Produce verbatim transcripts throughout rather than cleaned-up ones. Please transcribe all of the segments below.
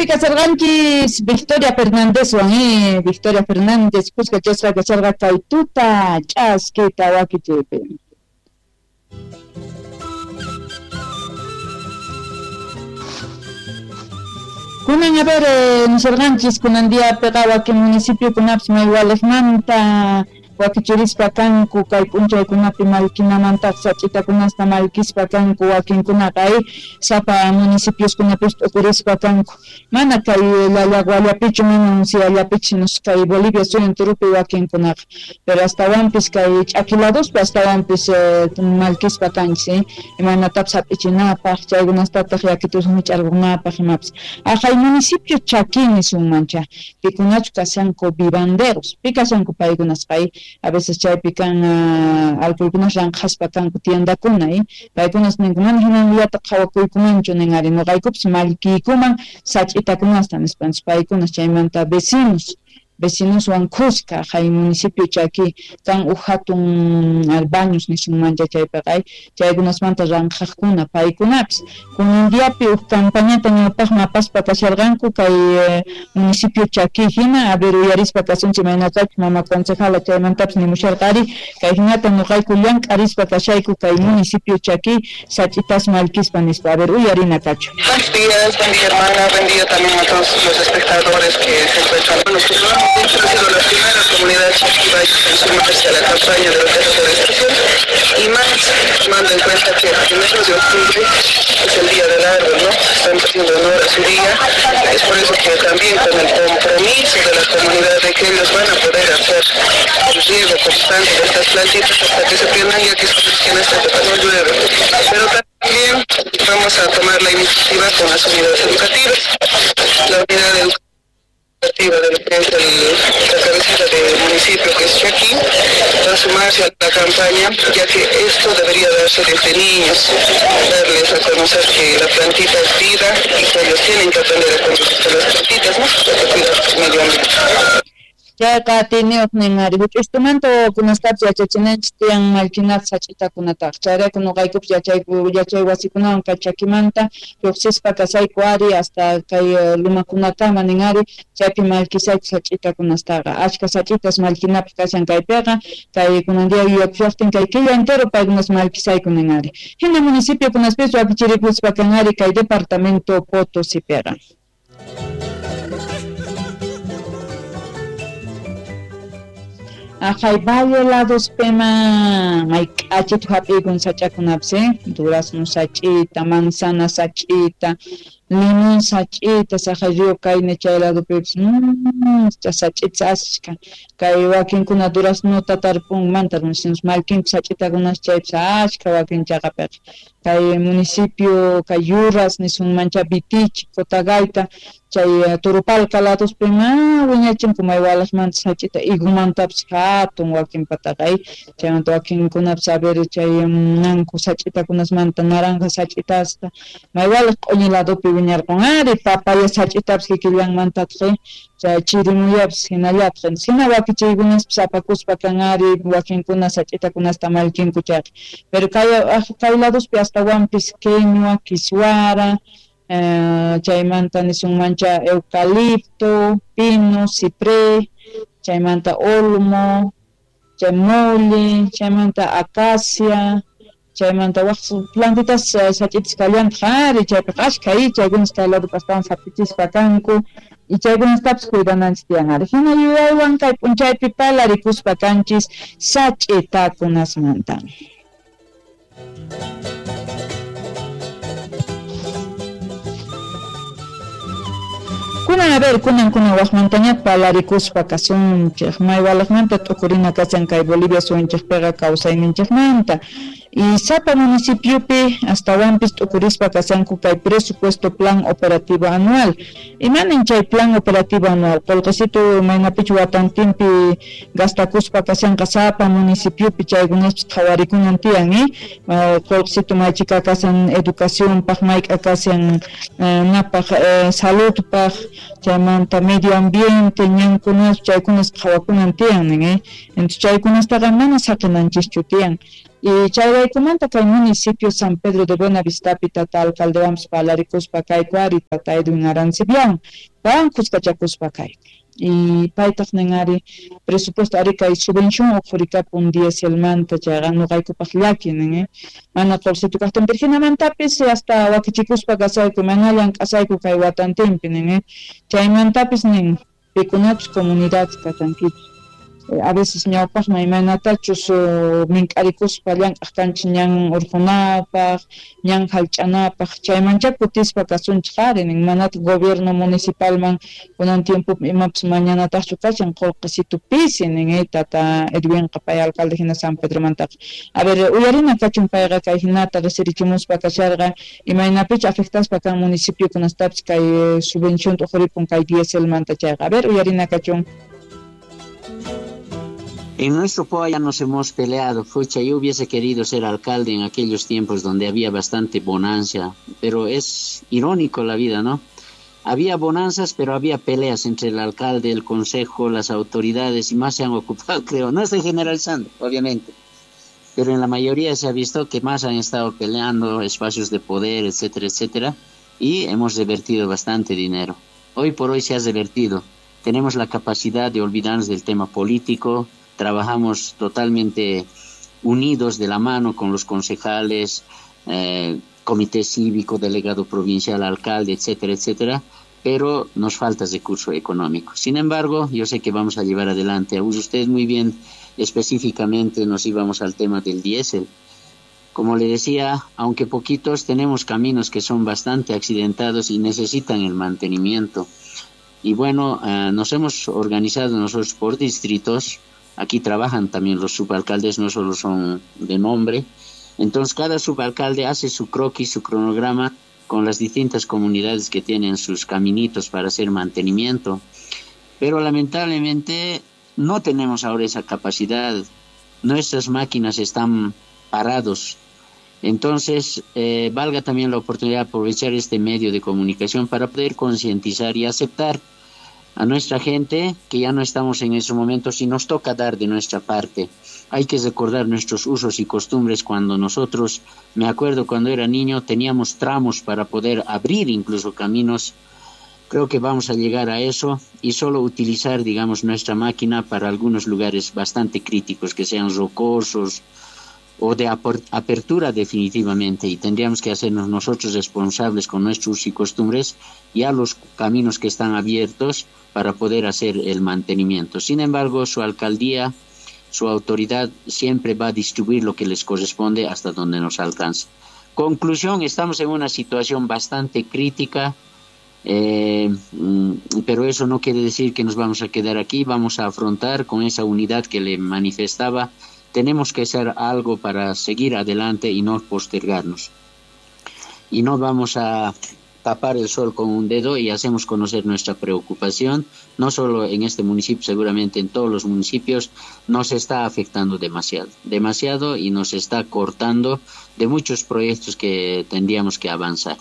Chaypica sarganchis Victoria Fernández wani Victoria Fernández kuska chasra kasarga kaituta chaskita wakichipi. Kunan a ver en sarganchis kunan día pegaba que municipio kunaps may walejmanta wakichirispa kanku kay p'unchaykunapi malkinamanta sach'itakunasta malkispa kanku wakinkuna kay sapa municipioskunapish t'ukurispa kanku mana kay Llallapichu mana Ciallapichu kay Bolivia suyan turupi wakinkunaqa pero astawanpis kay ch'aquiladospi astawanpis malkispa kanchis imanatapas hap'ichinapaq chaykunastataq yakitusmi ch'arkunapaq imapis ajay municipio Chaquini sunmancha pikunachu kashanku vivanderos pi kashanku paykunas kay a veces chaypi kan uh, alpuykunas ranqaspa kanku tiendakuna y paykunas ninkuman hinanllata qhawakuykumanchu ninari noqaykupis mallkiykuman sach'itakunasta nispanchis paykunas chaymanta vecinos vecinos wan kuska hay municipio Chaqui kan u hatun albaños nisunmancha chaypaqay chaykunasmanta ranqaqkuna paykunapis kunandiapi u campañata ñawpaq mapaspa kasharqanku kay eh, municipio Chaqui hina a ver uyarispa kasunchis maynatachus mama concejala chaymantapis nimusharqari kay hinata nuqayku llank'arispa kashayku kay municipio Chaqui sach'itas malkispa nispa a ver uyarina kachu. Buenos días, buen día hermana, buen día también a todos los espectadores que se encuentran con nosotros. De hecho, ha sido la primera comunidad chiquiva en sumarse a la campaña de la deforestación y más tomando en cuenta que el primero de octubre es el día del árbol, ¿no? Están haciendo honor a su día, es por eso que también con el compromiso de la comunidad de que ellos van a poder hacer el riego constante de estas plantitas hasta que se pierdan, ya que en esta época no llueve, pero también vamos a tomar la iniciativa con las unidades educativas, la unidad educativa de lo que es el, la cabecera del municipio que es Chaqui va a sumarse a la campaña, ya que esto debería darse desde niños, darles a conocer que la plantita es vida y que ellos tienen que aprender a conducir las plantitas, ¿no? Para cuidar su medio ambiente. Ya katiniuq ninari huch'ustumanto kunastapas yachachinanchis tiyan malkinata sach'itakunataqa chayraykun nuqaykupas yachayku yachay wasikunawan kay Chaquimanta lluqsispa kasayku ari hasta kay lumakunatama ninari chaypi malkisayku sach'itakunastaqa ashka sach'itas malkinapi kashan kaypiqa kay kunandiya yuyakushaptin kay killa entero paykunas malkisayku ninari hina municipio kunaspis wakichiripuspa kanari kay departamento Potosipiqa. Ajay valle lados pema may k'achitu hap'ikun sach'akunapis durazno sach'ita, manzana sach'ita, limón sach'ita, sajay río kayne chay ladopipis mmm sach'ita ashka kay wakinkuna duraznota tarpunmanta nishinchis malkinpi sach'itakunas chaypis ashka wakinchaqapiqa kay municipio kay Yurras nisunmancha Vitichi, Cotagaita chay Turupalca ladospi ma wiñachinku may walajmanta sach'ita igumantapis hatun wakinpataqay chaymanta wakinkunapis a ver chay nanku sach'itakunasmanta naranja sach'itasta may walaj q'uñi ladopi wiñarqun ari papaya sach'itapas kikillanmantataq chay chirimuyapis hinallataq hina wakichaykunaspis apakuspa kan ari wakinkuna sach'itakunasta malkinku chayqa pero kay kay ladospi astawanpis queñua, kiswara Uh, chaymanta nisunmancha eucalipto, pino, ciprés, chaymanta olmo, chaymoli, chaymanta acacia, chaymanta waq plantitas uh, sach'itis kallantaq ari chaypiqa ashka y chaykunas kay ladopi astawan sapitispa kanku y chaykunastapas cuidananchis tiyan ari hina yuyaywan kay p'unchaypi palarikuspa kanchis sach'itakunasmanta. Kunan a ver, kunan kunan waqmantañata palarikuspa kasunchik may walaqmanta t'ukurina kashan kay Bolivia suwanchikpiqa kawsayninchikmanta y sapa municipiopi astawanpis t'ukurispa kashanku kay presupuesto plan operativo anual imanin chay plan operativo anual qullqisito maynapichu watantinpi gastakuspa kashanqa sapa municipiopi chaykunaspis qhawarikunan tiyan y qullqisito maychika kashan educacionpaq mayk'a kashan napaq saludpaq chaymanta medio ambiente ñankunas chaykunas qhawakunan tiyan nin eh entonces chaykunastaqa mana saqinanchischu tiyan y chayraykumanta kay municipio San Pedro de Buenavistapi tata alcaldewanpas parlarikuspa kayku ari tata Edwin Arancibia pan kuskachakuspa kayku y paytaq ninari presupuesto ari kay subvención uqurikapun dieselmanta chayqa nuqaykupaq llaki nin eh mana qolsitu kaqtin Virginamantapis hasta wakichikuspa kasayku manallan q'asayku kay watantinpi nin eh chaymantapis nin pikunapis comunidades kakankichus a veces ñawpaqman imanatachus mink'arikuspa llank'aq kanchis ñan urqunapaq ñan hallch'anapaq chaymancha kutispa kasunchik qari nin manata gobierno municipalman kunan tiempopi imapas mañanataqchu kashan qullqisitu pisi nin eh tata Edwinqa pay alcalde hina San Pedromantaqa a ver uyarina kachun payqa kay hinata recirichimuspa kasharqa imaynapichus afectaspa kan municipiokunastapis kay subvención uquripun kay dieselmanta chayqa a ver uyarina kachun. En nuestro Poa ya nos hemos peleado. Fucha, yo hubiese querido ser alcalde en aquellos tiempos donde había bastante bonanza, pero es irónico la vida, ¿no? Había bonanzas, pero había peleas entre el alcalde, el consejo, las autoridades, y más se han ocupado, creo. No estoy generalizando, obviamente, pero en la mayoría se ha visto que más han estado peleando espacios de poder, etcétera, etcétera, y hemos revertido bastante dinero. Hoy por hoy se ha revertido. Tenemos la capacidad de olvidarnos del tema político. Trabajamos totalmente unidos de la mano con los concejales, eh, comité cívico, delegado provincial, alcalde, etcétera, etcétera, pero nos falta recurso económico. Sin embargo, yo sé que vamos a llevar adelante. Usted muy bien específicamente nos íbamos al tema del diésel. Como le decía, aunque poquitos, tenemos caminos que son bastante accidentados y necesitan el mantenimiento. Y bueno, eh, nos hemos organizado nosotros por distritos. Aquí trabajan también los subalcaldes, no solo son de nombre. Entonces cada subalcalde hace su croquis, su cronograma con las distintas comunidades que tienen sus caminitos para hacer mantenimiento. Pero lamentablemente no tenemos ahora esa capacidad. Nuestras máquinas están parados. Entonces, eh, valga también la oportunidad de aprovechar este medio de comunicación para poder concientizar y aceptar a nuestra gente que ya no estamos en esos momentos y nos toca dar de nuestra parte. Hay que recordar nuestros usos y costumbres cuando nosotros, me acuerdo cuando era niño, teníamos tramos para poder abrir incluso caminos. Creo que vamos a llegar a eso y solo utilizar, digamos, nuestra máquina para algunos lugares bastante críticos, que sean rocosos o de apertura definitivamente, y tendríamos que hacernos nosotros responsables con nuestros usos y costumbres y a los caminos que están abiertos para poder hacer el mantenimiento. Sin embargo, su alcaldía, su autoridad siempre va a distribuir lo que les corresponde hasta donde nos alcanza. Conclusión, estamos en una situación bastante crítica, eh, pero eso no quiere decir que nos vamos a quedar aquí. Vamos a afrontar con esa unidad que le manifestaba. Tenemos que hacer algo para seguir adelante y no postergarnos. Y no vamos a tapar el sol con un dedo y hacemos conocer nuestra preocupación, no solo en este municipio, seguramente en todos los municipios, nos está afectando demasiado, demasiado y nos está cortando de muchos proyectos que tendríamos que avanzar.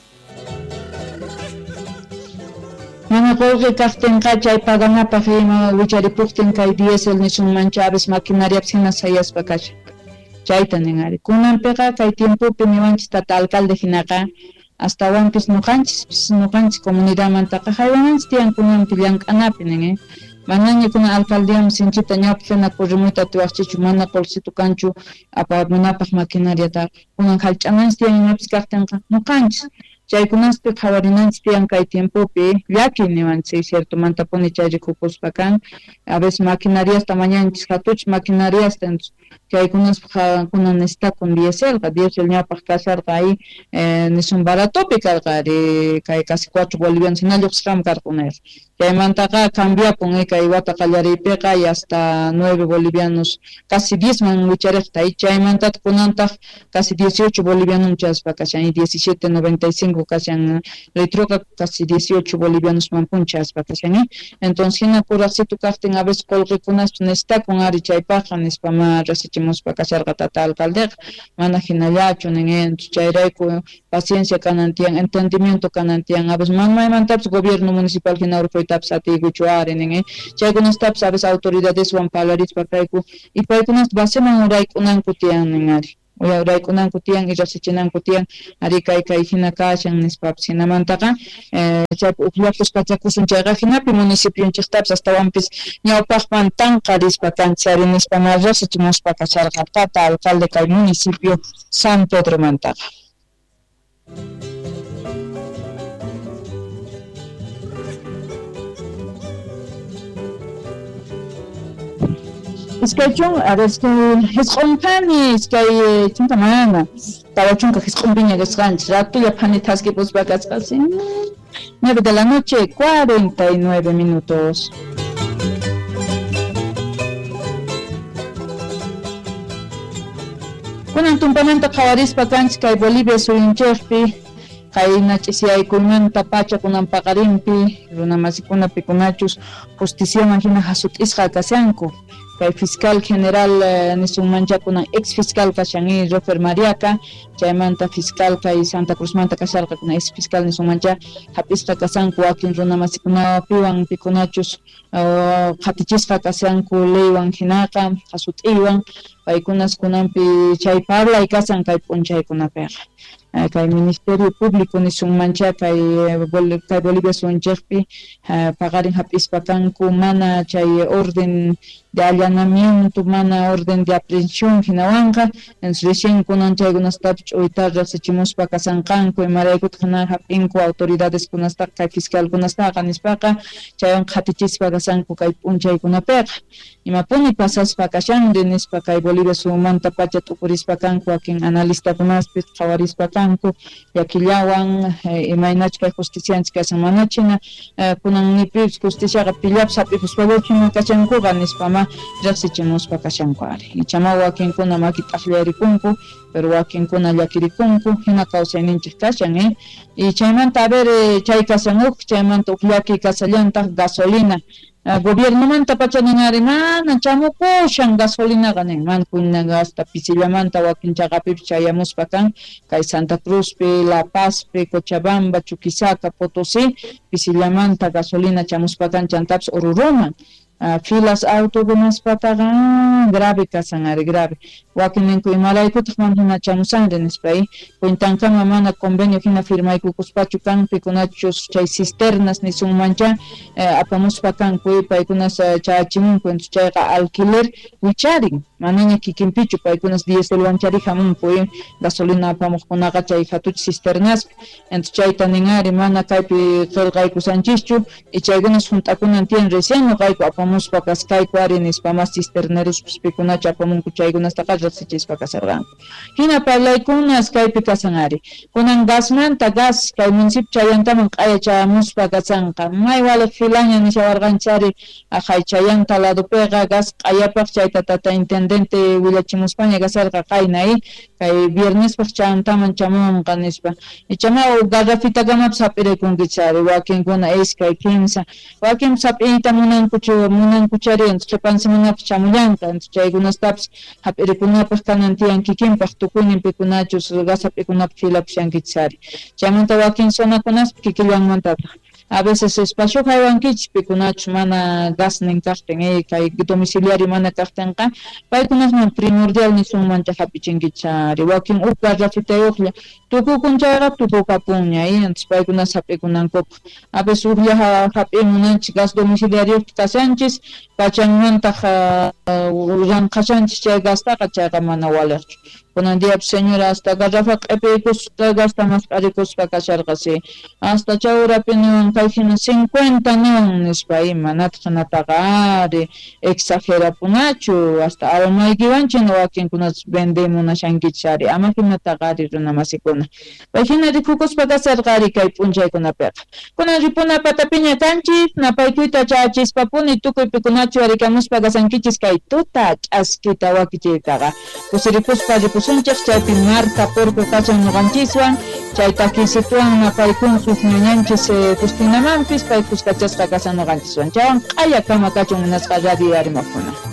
Mana qolqi kaqtinqa chaypaganapaq ima wicharipuqtin kay diesel nisunmancha aves maquinariapas hina sayaspa kashan. Chayta ninari. Kunanpiqa kay tiempopi niwanchis tata alcalde hinaqa hasta wanpis nuqanchis nuqanchis comunidadmantaqa haywananchis tiyan kunanpi llank'anapi nin eh. Manaña kunan alcaldewan sinchita ñawpi hina kurrimuyta tiwaqchichu mana qolsitu kanchu apamunapaq maquinariata kunan hallch'ananchis tiyan imapis kaqtinqa nuqanchis. Chaykunaspi qhawarinanchis tiyan kay tiempopi llaki niwanchis cierto mantapuni chayrikukuspa kan a veces maquinariasta mañanchis hatuchis maquinariasta entonces chaykunaspi kunan necesitakun dieselqa diesel ñawpaq kasharqa ahí eh, nisun baratopi karqari kay casi cuatro bolivianos hina lluqsirqam karqunayqa chaymantaqa cambiapun eh, kay wata qallariypiqa y hasta nueve bolivianos casi diez man wichariqta ahí chaymantata kunantaq casi dieciocho bolivianos chaspa kashan y diecisiete noventa y cinco kashan litroqa casi dieciocho bolivianos manpunchaspa kashan entonces hina kuraqsitu kaqtin a veces qolqikunas necesitakun ari chaypaqa nispama rasichim chimuspa kasharqa tata alcaldeqa mana hinallachu nin chayrayku paciencia kanantiyan entendimiento kanantiyan a veces man maymantapas gobierno municipal hina urquytapas atiykuchu ari nin chaykunastapas a veces autoridadeswan parlarispa kayku y paykunas baseman uraykunanku tiyan nin ari uraykunanku tiyan y riqsichinanku tiyan ari kay kay hina kashan nispapas hinamantaqa chaypi uqllapus kachakusun chayqa hinapi municipionchiktapas astawanpis ñawpaqman tanqa rispa kanchis ari nispa ma riqsichimuspa kasharqa tata alcalde kay municipio San Pedro mantaqa. Es que yo, a ver, es que es compani, es que chunta mana, estaba chunca que es compiña que es ganch, rato ya panitas que pues vacas casi nueve de la noche, cuarenta y nueve minutos. Con el tumpamento cabarispa ganch que Bolivia su incherpi, kay nach'isiyaykuymanta pacha kunan paqarinpi runa masikuna pikunachus justicia hina hasut isqa kasyanku kay fiscal general uh, nisunmancha kunan ex fiscal kashangi Rofer Mariaca chaymanta fiscal kay Santa Cruz manta kasharqa kunan ex fiscal nisunmancha hapisqa kasanku wakin runa masikunapiwan pikunachus uh, qatichisqa kasyanku leywan hinaqa hasut'iwan paykunas kunanpi chay parlay kasan kay p'unchaykunapiqa kay Ministerio Público nisunmancha kay kay Bolivia suwanchikpi paqarin hap'ispa kanku mana chay orden de allanamiento mana orden de aprehensión hinawanqa entonces recién kunan chaykunastapi ch'uyta riqsichimuspa kasanqanku imaraykuta hina hap'inku autoridades kunastaqa kay fiscal kunastaqa nispaqa chaywan qatichispa kasanku kay p'unchaykunapiqa imapuni pasaspa kashanri nispa kay Bolivia suwamanta pacha tukurispa kanku wakin analistakunaspis qhawarispa kanku yakillawan imaynachu kay justicianchik kasan manachina kunan nipis justiciaqa pillapas hap'ipus paguchima kashankuqa nispama riqsichimuspa kashanku ari ichama wakinkuna maki t'aqllarikunku pero wakinkuna llakirikunku hina kawsayninchik kashan eh y chaymanta a ver chay kasan huk chaymanta huk llaki kasallantaq gasolina Uh, gobierno manta pacha ningari mana chamukushan gasolina ganin man kunnaga hasta Pisillamanta wakin chaqapi chayamuspa kan kay Santa Cruz pe La Paz pe Cochabamba Chuquisaca Potosí Pisillamanta gasolina chamuspa kan chantaps ururuman uh, filas autobunas pataga grave kasan ari grave wakin ninku imaraykuta man hina chamusanri nispay kuintankama mana convenio hina firmayku kuspachu kan pikunachus chay cisternas nisunmancha uh, apamuspa kanku paykunas chaachimunku entonces chayqa alquiler wicharin manaña kikinpichu paykunas dieselwan charihamunku gasolina apamuqkunaqa chay hatuch cisternaspi entonces chayta ningari mana kaypi qillqaykusanchischu y chaykunas junt'akunan tiyan recién ñuqayku apamuspa kaskayku ari nispa mas cisterneros pikunachu apamunku chaykunastaqa riqsichispa kasarqanku hina parlaykunas kaypi kasan ari kunan gasmanta gas kay municipio chayantaman q'aya chayamuspa kasanqa may wala filaña nishawarqanchari ajay chayanta ladopiqa gas q'ayapaq chayta tata intendente willachimuspaña kasarqa qaynay kay viernespaq chayantaman chamunqa nispa ichamaw garrafitakamanpas hap'iraykunkichari wakinkuna iskay kimsa wakinpas hap'iyta munankuchu munankuchari entonces qhipansimunapas chamullanqa entonces chaykunastapas hap'irikunapas kanan tiyan kikinpaq tukuyninpikunachus gas hap'ikunapas filapas llankichari chaymanta wakin zonakunaspa kikillanmantata a veces espacio haywankichis pikunachus mana gas nin kaqtin eh kay domiciliario mana kaqtinqa paykunasman primordial nisunmancha hap'ichinkichari wakin huk garrafitayuqlla tukukunchayqa tukukapunña eh entonces paykunas hap'ikunankup a veces huklla hap'imunanchis gas domiciliario kasanchis pachanmanta llanqashanchis chay gastaqa chayqa mana waliqchu kunan diapas señora hasta garrafa q'ipiykusqa gasta mas q'arikusqa kasharqasi hasta chawrapi niwan kay hina cincuenta niwan nispa imanataq hinataqa ari exagerapunachu hasta almaykiwanchina wakinkunas vendemunashankichis ari ama hinataqa ari runa masikuna pay hina rikukuspa kasarqa ari kay p'unchaykunapiqa kunan ripuna patapiña kanchis napaykuyta chachispapuni tukuypikunachu arikamuspa kasankichis kay tuta ch'askita wakichiytaqa kusirikuspa ripusunchik chaypi marca porco kashan nuqanchiswan chay takisituwan napaykunchik ñañanchis kustinamampis pay kuskachasqa kasan nuqanchiswan chawan q'aya kama kachun munasqa radio arimaqkuna